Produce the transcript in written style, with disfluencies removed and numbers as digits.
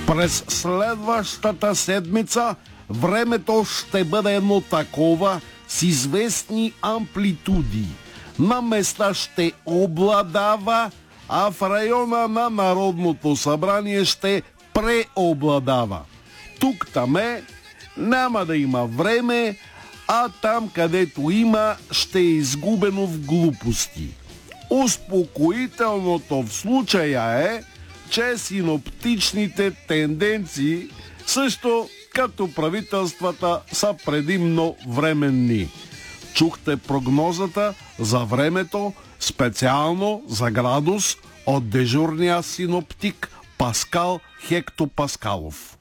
През следващата седмица времето ще бъде едно такова с известни амплитуди. На места ще обладава, а в района на Народното събрание ще преобладава. Тук-таме няма да има време, а там, където има, ще е изгубено в глупости. Успокоителното в случая е, че синоптичните тенденции, също като правителствата, са предимно временни. Чухте прогнозата за времето, специално за градус, от дежурния синоптик Паскал Хектопаскалов.